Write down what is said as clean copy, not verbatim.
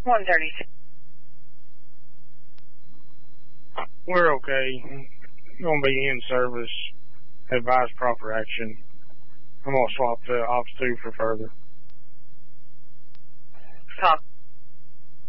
136. We're okay. Gonna be in service. Advise proper action. I'm gonna swap the ops 2 for further. Copy.